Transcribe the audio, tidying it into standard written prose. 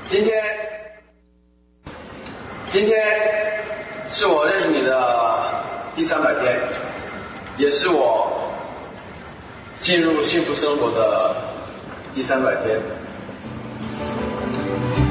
今天是我认识你的第300天，也是我进入幸福生活的第300天。